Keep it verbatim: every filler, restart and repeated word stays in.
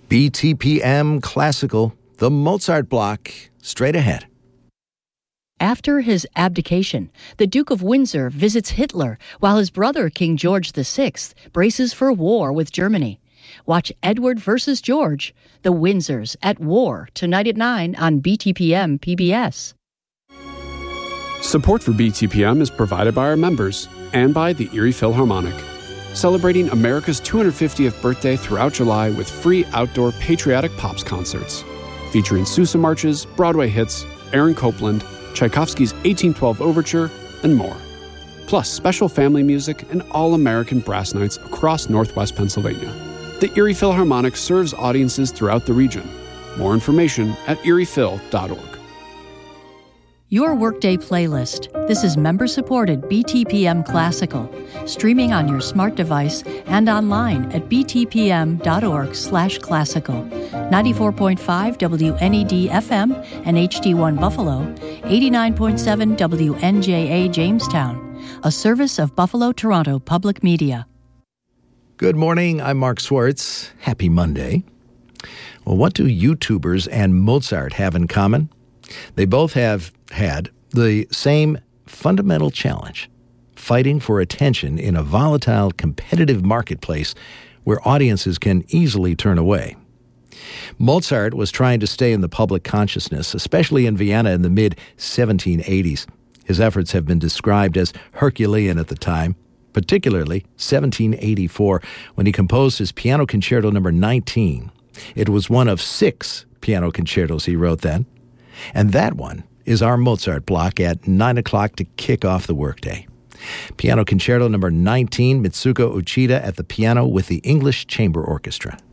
B T P M Classical, the Mozart block, straight ahead. After his abdication, the Duke of Windsor visits Hitler while his brother, King George the Sixth, braces for war with Germany. Watch Edward versus George, the Windsors at war, tonight at nine on B T P M P B S. Support for B T P M is provided by our members and by the Erie Philharmonic, celebrating America's two hundred fiftieth birthday throughout July with free outdoor patriotic pops concerts, featuring Sousa marches, Broadway hits, Aaron Copland, Tchaikovsky's eighteen twelve Overture, and more. Plus special family music and all-American brass nights across Northwest Pennsylvania. The Erie Philharmonic serves audiences throughout the region. More information at erie phil dot org. Your Workday playlist. This is member-supported B T P M Classical, streaming on your smart device and online at b t p m dot org slash classical. ninety-four point five W N E D F M and H D one Buffalo, eighty-nine point seven W N J A Jamestown, a service of Buffalo Toronto Public Media. Good morning, I'm Mark Swartz. Happy Monday. Well, what do YouTubers and Mozart have in common? They both have had the same fundamental challenge, fighting for attention in a volatile, competitive marketplace where audiences can easily turn away. Mozart was trying to stay in the public consciousness, especially in Vienna in the mid seventeen eighties. His efforts have been described as Herculean at the time, particularly seventeen eighty-four, when he composed his Piano Concerto number nineteen. It was one of six piano concertos he wrote then. And that one is our Mozart block at nine o'clock to kick off the workday. Piano Concerto number nineteen, Mitsuko Uchida at the piano with the English Chamber Orchestra.